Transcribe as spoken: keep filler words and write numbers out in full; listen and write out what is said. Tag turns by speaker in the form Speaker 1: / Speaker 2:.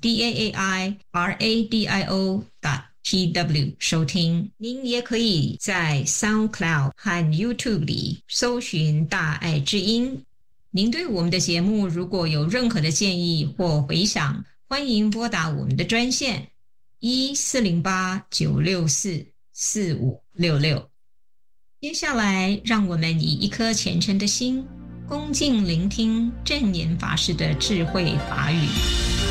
Speaker 1: d a a i r a d i o t w 收听。您也可以在 SoundCloud 和 YouTube 里搜寻大爱之音。您对我们的节目如果有任何的建议或回响，欢迎拨打我们的专线一四零八九六四四五六六。接下来让我们以一颗虔诚的心恭敬聆听证严法师的智慧法语。